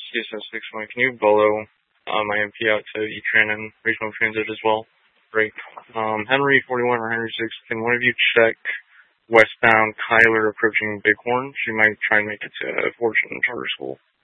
CSS 61. Can you follow my MP out to E-Tran and regional transit as well? Great. Henry 41 or Henry 6, can one of you check westbound Kyler approaching Bighorn? She might try and make it to Fortune Charter School.